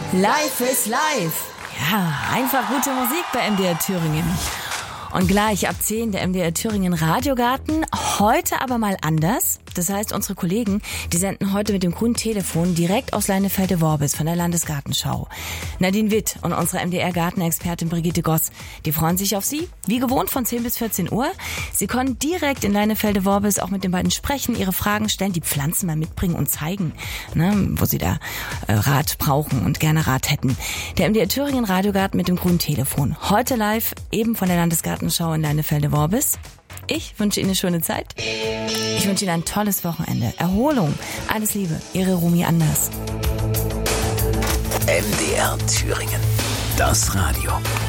Life is life. Ja, einfach gute Musik bei MDR Thüringen. Und gleich ab 10 der MDR Thüringen Radiogarten. Heute aber mal anders. Das heißt, unsere Kollegen, die senden heute mit dem grünen Telefon direkt aus Leinefelde-Worbis von der Landesgartenschau. Nadine Witt und unsere MDR-Gartenexpertin Brigitte Goss, die freuen sich auf Sie, wie gewohnt von 10 bis 14 Uhr. Sie können direkt in Leinefelde-Worbis auch mit den beiden sprechen, ihre Fragen stellen, die Pflanzen mal mitbringen und zeigen, wo Sie da Rat brauchen und gerne Rat hätten. Der MDR Thüringen Radiogarten mit dem grünen Telefon. Heute live, eben von der Landesgartenschau in Leinefelde-Worbis. Ich wünsche Ihnen eine schöne Zeit. Ich wünsche Ihnen ein tolles Wochenende. Erholung. Alles Liebe. Ihre Romy Anders. MDR Thüringen. Das Radio.